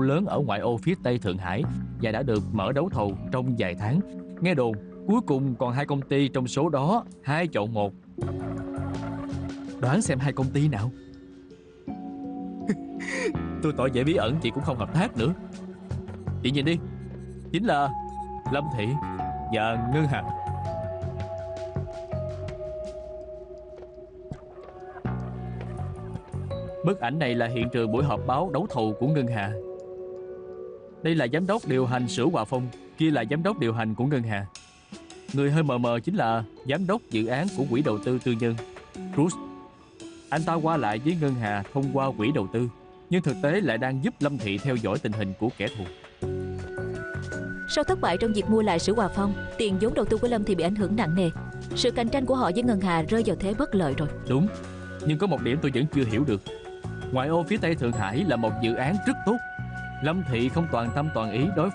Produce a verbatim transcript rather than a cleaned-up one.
lớn ở ngoại ô phía Tây Thượng Hải và đã được mở đấu thầu trong vài tháng. Nghe đồn cuối cùng còn hai công ty trong số đó, hai chọn một. Đoán xem hai công ty nào? Tôi tỏ vẻ bí ẩn, chị cũng không hợp tác nữa. Chị nhìn đi, chính là Lâm Thị và Ngân Hà. Bức ảnh này là hiện trường buổi họp báo đấu thầu của Ngân Hà. Đây là giám đốc điều hành Sữa Hòa Phong, kia là giám đốc điều hành của Ngân Hà. Người hơi mờ mờ chính là giám đốc dự án của quỹ đầu tư tư nhân Cruz. Anh ta qua lại với Ngân Hà thông qua quỹ đầu tư, nhưng thực tế lại đang giúp Lâm Thị theo dõi tình hình của kẻ thù. Sau thất bại trong việc mua lại Sữa Hòa Phong, tiền vốn đầu tư của Lâm Thị bị ảnh hưởng nặng nề. Sự cạnh tranh của họ với Ngân Hà rơi vào thế bất lợi rồi. Đúng, nhưng có một điểm tôi vẫn chưa hiểu được. Ngoại ô phía Tây Thượng Hải là một dự án rất tốt. Lâm Thị không toàn tâm toàn ý đối